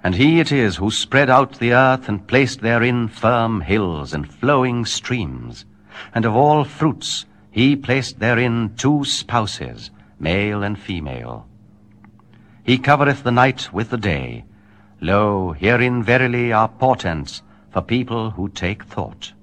And he it is who spread out the earth and placed therein firm hills and flowing streams. And of all fruits he placed therein 2 spouses, male and female. He covereth the night with the day. Lo, herein verily are portents for people who take thought.